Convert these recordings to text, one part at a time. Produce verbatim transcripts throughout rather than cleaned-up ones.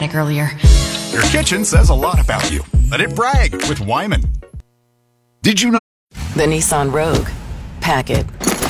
attic earlier. Your kitchen says a lot about you. Let it brag with Wyman. Did you know? The Nissan Rogue. Pack it.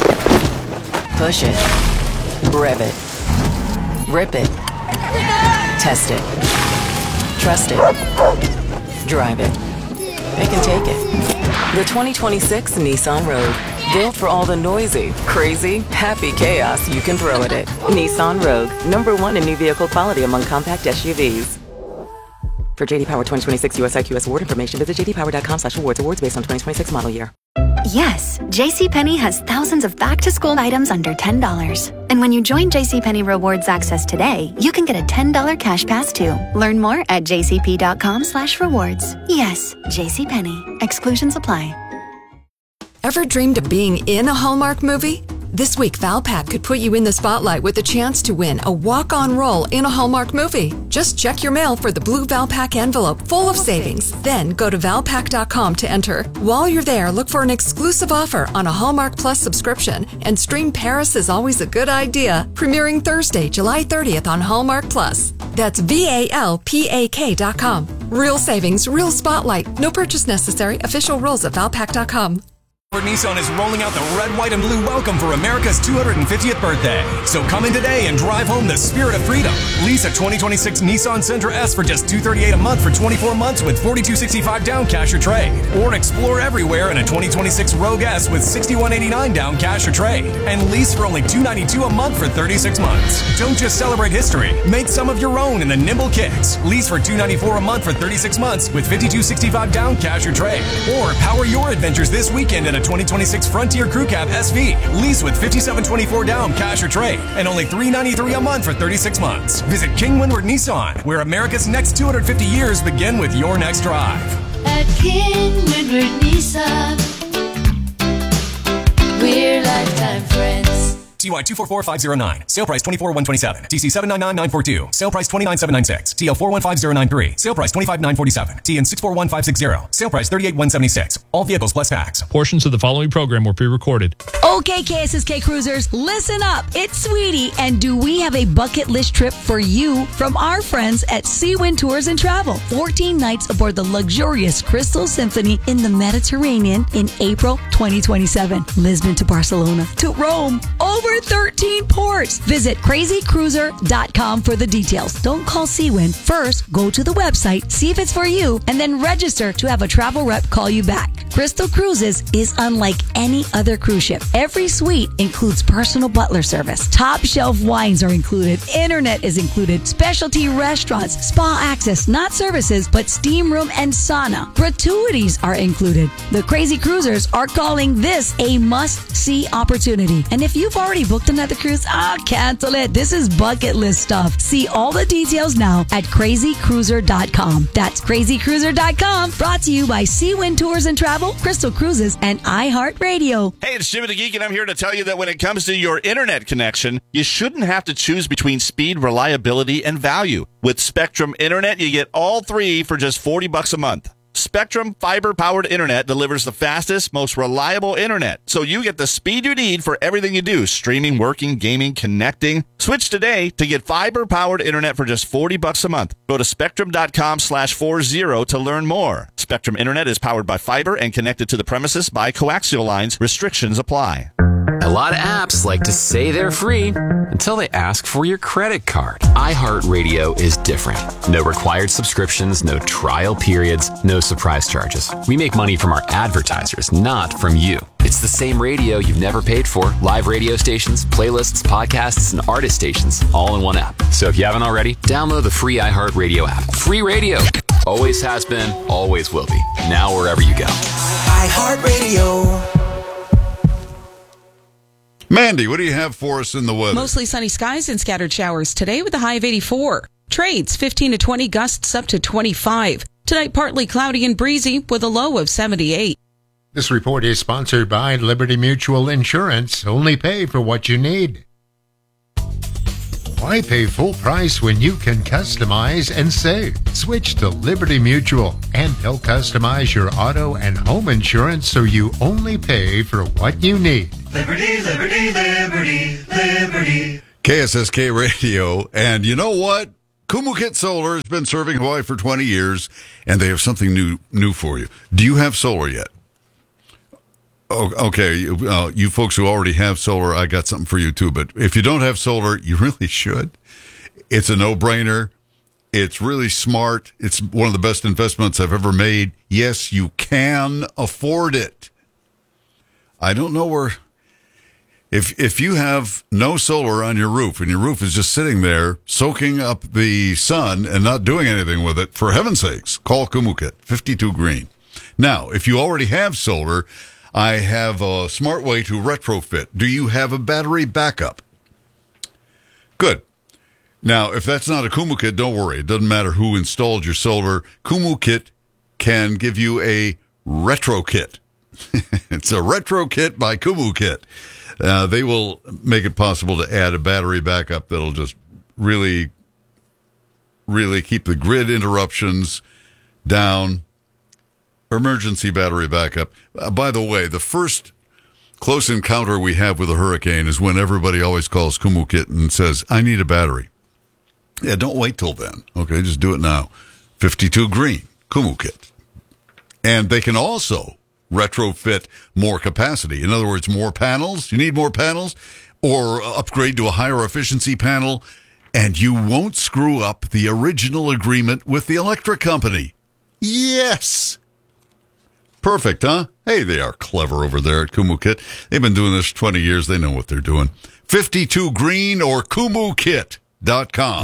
Push it. Rev it. Rip it. Test it. Trust it. Drive it. It can take it. The twenty twenty-six Nissan Rogue. Built for all the noisy, crazy, happy chaos you can throw at it. Nissan Rogue. Number one in new vehicle quality among compact S U Vs. For J D Power twenty twenty-six U S I Q S award information, visit j d power dot com slash awards. Awards based on twenty twenty-six model year. Yes, JCPenney has thousands of back-to-school items under ten dollars. And when you join JCPenney Rewards Access today, you can get a ten dollars cash pass too. Learn more at j c p dot com slash rewards. Yes, JCPenney. Exclusions apply. Ever dreamed of being in a Hallmark movie? This week, Valpak could put you in the spotlight with a chance to win a walk-on role in a Hallmark movie. Just check your mail for the blue Valpak envelope full of savings. Then go to valpak dot com to enter. While you're there, look for an exclusive offer on a Hallmark Plus subscription. And stream Paris is Always a Good Idea, premiering Thursday, July thirtieth on Hallmark Plus. That's V A L P A K dot com. Real savings, real spotlight. No purchase necessary. Official rules at valpak dot com. Nissan is rolling out the red, white, and blue welcome for America's two hundred fiftieth birthday. So come in today and drive home the spirit of freedom. Lease a twenty twenty-six Nissan Sentra S for just two hundred thirty-eight dollars a month for twenty-four months with forty-two sixty-five down cash or trade. Or explore everywhere in a twenty twenty-six Rogue S with sixty-one eighty-nine down cash or trade. And lease for only two hundred ninety-two dollars a month for thirty-six months. Don't just celebrate history. Make some of your own in the Nimble Kicks. Lease for two hundred ninety-four dollars a month for thirty-six months with fifty-two sixty-five down cash or trade. Or power your adventures this weekend in a twenty twenty-six Frontier Crew Cab S V. Lease with fifty-seven twenty-four down cash or trade and only three hundred ninety-three dollars a month for thirty-six months. Visit King Windward Nissan, where America's next two hundred fifty years begin with your next drive. At King Windward Nissan, we're lifetime friends. T Y two four four five zero nine. Sale price twenty-four thousand one hundred twenty-seven. T C seven nine nine nine four two. Sale price twenty-nine thousand seven hundred ninety-six. T L four one five zero nine three. Sale price twenty-five thousand nine hundred forty-seven. T N six four one five six zero. Sale price thirty-eight thousand one hundred seventy-six. All vehicles plus tax. Portions of the following program were pre-recorded. Okay, K S S K Cruisers, listen up. It's Sweetie, and do we have a bucket list trip for you from our friends at Seawind Tours and Travel? fourteen nights aboard the luxurious Crystal Symphony in the Mediterranean in April twenty twenty-seven. Lisbon to Barcelona to Rome. Over thirteen ports. Visit crazy cruiser dot com for the details. Don't call Seawind. First, go to the website, see if it's for you, and then register to have a travel rep call you back. Crystal Cruises is unlike any other cruise ship. Every suite includes personal butler service. Top shelf wines are included. Internet is included. Specialty restaurants, spa access, not services, but steam room and sauna. Gratuities are included. The Crazy Cruisers are calling this a must-see opportunity. And if you've already booked another cruise, ah, cancel it. This is bucket list stuff. See all the details now at crazy cruiser dot com. That's crazy cruiser dot com. Brought to you by Seawind Tours and Travel, Crystal Cruises, and iHeartRadio. Hey, it's Jimmy the Geek, and I'm here to tell you that when it comes to your internet connection, you shouldn't have to choose between speed, reliability, and value. With Spectrum Internet, you get all three for just forty bucks a month. Spectrum fiber-powered internet delivers the fastest, most reliable internet, so you get the speed you need for everything you do, streaming, working, gaming, connecting. Switch today to get fiber-powered internet for just forty bucks a month. Go to spectrum dot com slash forty to learn more. Spectrum Internet is powered by fiber and connected to the premises by coaxial lines. Restrictions apply. A lot of apps like to say they're free until they ask for your credit card. iHeartRadio is different. No required subscriptions, no trial periods, no surprise charges. We make money from our advertisers, not from you. It's the same radio you've never paid for. Live radio stations, playlists, podcasts, and artist stations, all in one app. So if you haven't already, download the free iHeartRadio app. Free radio. Always has been, always will be. Now wherever you go. iHeartRadio. Mandy, what do you have for us in the weather? Mostly sunny skies and scattered showers today with a high of eighty-four. Trades, fifteen to twenty, gusts up to twenty-five. Tonight, partly cloudy and breezy with a low of seventy-eight. This report is sponsored by Liberty Mutual Insurance. Only pay for what you need. Why pay full price when you can customize and save? Switch to Liberty Mutual, and they'll customize your auto and home insurance so you only pay for what you need. Liberty, liberty, liberty, liberty. K S S K Radio, and you know what? Kumukit Solar has been serving Hawaii for twenty years, and they have something new new for you. Do you have solar yet? Oh, okay, uh, you folks who already have solar, I got something for you too. But if you don't have solar, you really should. It's a no-brainer. It's really smart. It's one of the best investments I've ever made. Yes, you can afford it. I don't know where... If if you have no solar on your roof and your roof is just sitting there soaking up the sun and not doing anything with it, for heaven's sakes, call Kumukit, fifty-two Green. Now, if you already have solar, I have a smart way to retrofit. Do you have a battery backup? Good. Now, if that's not a Kumukit, don't worry. It doesn't matter who installed your solar. Kumukit can give you a retro kit. It's a retro kit by Kumukit. Uh, they will make it possible to add a battery backup that'll just really, really keep the grid interruptions down. Emergency battery backup. Uh, by the way, the first close encounter we have with a hurricane is when everybody always calls Kumukit and says, I need a battery. Yeah, don't wait till then. Okay, just do it now. fifty-two Green, Kumukit. And they can also retrofit more capacity. In other words, more panels. You need more panels or upgrade to a higher efficiency panel, and you won't screw up the original agreement with the electric company. Yes. Perfect, huh? Hey, they are clever over there at Kumukit. They've been doing this twenty years. They know what they're doing. fifty-two Green or Kumukit dot com.